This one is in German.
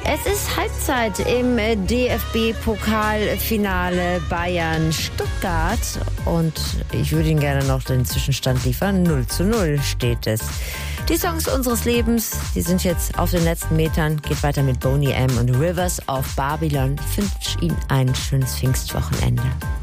Es ist Halbzeit im DFB-Pokalfinale Bayern-Stuttgart und ich würde Ihnen gerne noch den Zwischenstand liefern. 0:0 steht es. Die Songs unseres Lebens, die sind jetzt auf den letzten Metern. Geht weiter mit Boney M. und Rivers of Babylon. Ich wünsche Ihnen ein schönes Pfingstwochenende.